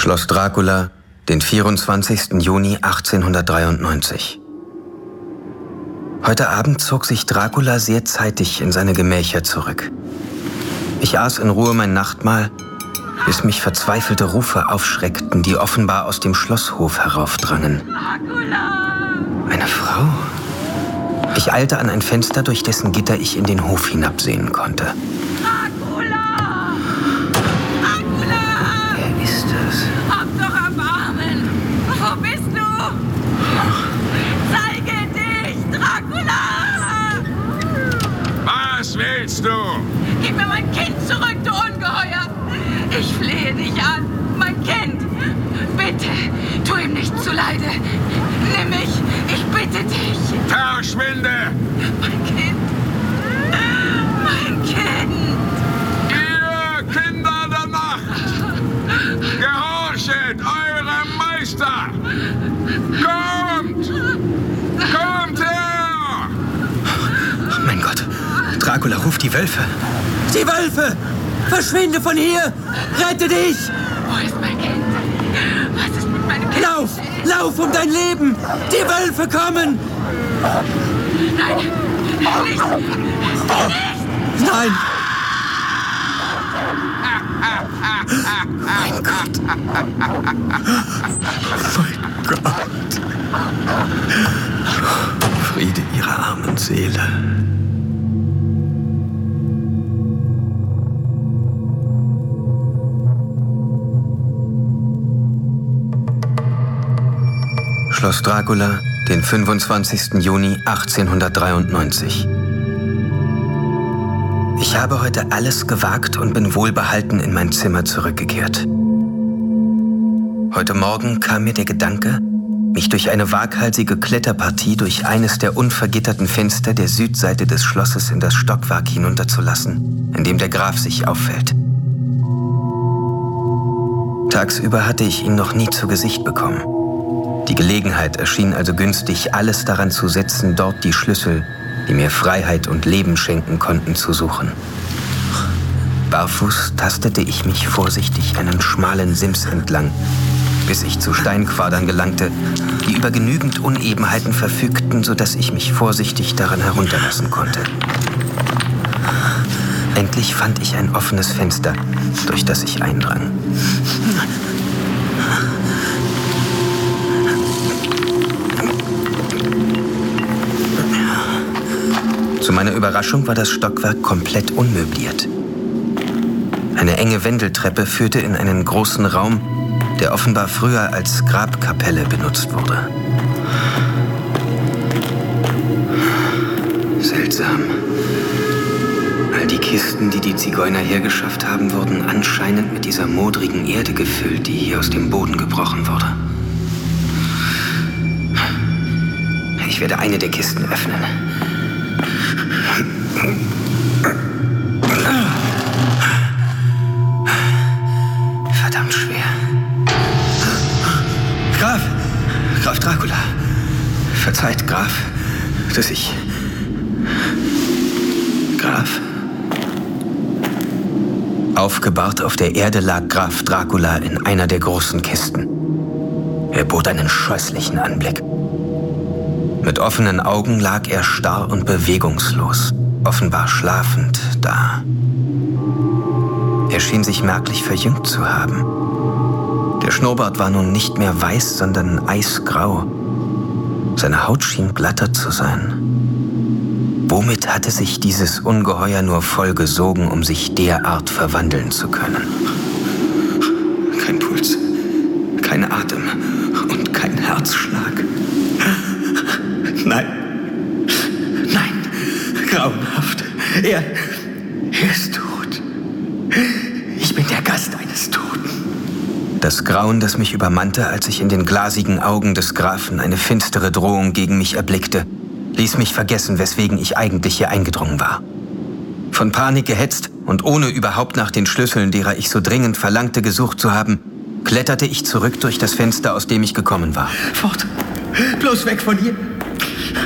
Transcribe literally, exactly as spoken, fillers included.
Schloss Dracula, den vierundzwanzigsten Juni achtzehnhundertdreiundneunzig. Heute Abend zog sich Dracula sehr zeitig in seine Gemächer zurück. Ich aß in Ruhe mein Nachtmahl, bis mich verzweifelte Rufe aufschreckten, die offenbar aus dem Schlosshof heraufdrangen. Eine Frau? Ich eilte an ein Fenster, durch dessen Gitter ich in den Hof hinabsehen konnte. Dracula! Dracula! Wer ist es? Hab doch Erbarmen! Wo bist du? Zeige dich, Dracula! Was willst du? Gib mir mein Kind zurück, du Ungeheuer! Ich flehe dich an, mein Kind! Bitte, tu ihm nicht zuleide! Nimm mich, ich bitte dich! Verschwinde! Mein Kind! Mein Kind! Ihr Kinder der Nacht! Gehorchet eurem Meister! Kommt! Kommt her! Mein Gott, Dracula ruft die Wölfe. Die Wölfe! Verschwinde von hier! Rette dich! Wo ist mein Kind? Was ist mit meinem Kind? Lauf! Lauf um dein Leben! Die Wölfe kommen! Nein! Nicht! Nicht! Nein! Mein Gott. Mein Gott. Friede ihrer armen Seele. Schloss Dracula, den fünfundzwanzigsten Juni achtzehnhundertdreiundneunzig. Ich habe heute alles gewagt und bin wohlbehalten in mein Zimmer zurückgekehrt. Heute Morgen kam mir der Gedanke, mich durch eine waghalsige Kletterpartie durch eines der unvergitterten Fenster der Südseite des Schlosses in das Stockwerk hinunterzulassen, in dem der Graf sich aufhält. Tagsüber hatte ich ihn noch nie zu Gesicht bekommen. Die Gelegenheit erschien also günstig, alles daran zu setzen, dort die Schlüssel, die mir Freiheit und Leben schenken konnten, zu suchen. Barfuß tastete ich mich vorsichtig einen schmalen Sims entlang, bis ich zu Steinquadern gelangte, die über genügend Unebenheiten verfügten, sodass ich mich vorsichtig daran herunterlassen konnte. Endlich fand ich ein offenes Fenster, durch das ich eindrang. Zu meiner Überraschung war das Stockwerk komplett unmöbliert. Eine enge Wendeltreppe führte in einen großen Raum, der offenbar früher als Grabkapelle benutzt wurde. Seltsam. All die Kisten, die die Zigeuner hergeschafft haben, wurden anscheinend mit dieser modrigen Erde gefüllt, die hier aus dem Boden gebrochen wurde. Ich werde eine der Kisten öffnen. Verdammt schwer. Graf! Graf Dracula! Verzeiht, Graf, dass ich... Graf? Aufgebahrt auf der Erde lag Graf Dracula in einer der großen Kisten. Er bot einen scheußlichen Anblick. Mit offenen Augen lag er starr und bewegungslos, offenbar schlafend da. Er schien sich merklich verjüngt zu haben. Der Schnurrbart war nun nicht mehr weiß, sondern eisgrau. Seine Haut schien glatter zu sein. Womit hatte sich dieses Ungeheuer nur vollgesogen, um sich derart verwandeln zu können? Kein Puls, kein Atem und kein Herzschlag. Nein, nein, grauenhaft. Er, er ist tot. Ich bin der Gast eines Toten. Das Grauen, das mich übermannte, als ich in den glasigen Augen des Grafen eine finstere Drohung gegen mich erblickte, ließ mich vergessen, weswegen ich eigentlich hier eingedrungen war. Von Panik gehetzt und ohne überhaupt nach den Schlüsseln, derer ich so dringend verlangte, gesucht zu haben, kletterte ich zurück durch das Fenster, aus dem ich gekommen war. Fort! Bloß weg von hier!